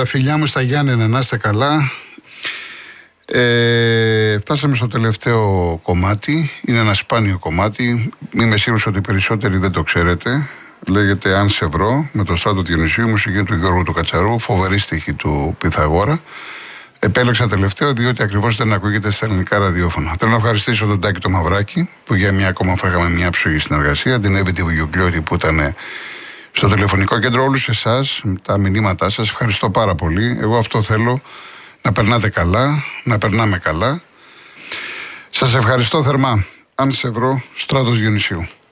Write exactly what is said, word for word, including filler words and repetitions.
τα φιλιά μου στα Γιάννενα, να είστε καλά. Ε, φτάσαμε στο τελευταίο κομμάτι. Είναι ένα σπάνιο κομμάτι. Είμαι σίγουρος ότι οι περισσότεροι δεν το ξέρετε. Λέγεται Αν σε βρω, με το Στράτο Διονυσίου, μουσική του Γιώργου του Κατσαρού, φοβερή στίχη του Πυθαγόρα. Επέλεξα τελευταίο διότι ακριβώς δεν ακούγεται στα ελληνικά ραδιόφωνα. Θέλω να ευχαριστήσω τον Τάκη το Μαυράκη που για μια ακόμα φορά είχαμε μια ψωγή συνεργασία. Την Εύη τη Βουγιουκλιώτη που ήταν στο τηλεφωνικό κέντρο. Όλους εσάς, τα μηνύματά σας, ευχαριστώ πάρα πολύ. Εγώ αυτό θέλω, να περνάτε καλά, να περνάμε καλά. Σας ευχαριστώ θερμά. Αν σε βρω, Στράτος Διονυσίου.